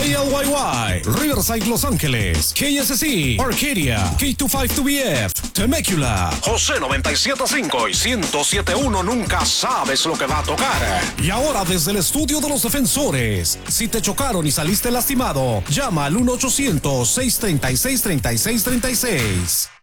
KLYY, Riverside, Los Ángeles, KSC, Arcadia, K252BF, Temecula, José 97.5 y 107.1. Nunca sabes lo que va a tocar. Y ahora desde el estudio de los defensores, si te chocaron y saliste lastimado, llama al 1-800-636-3636.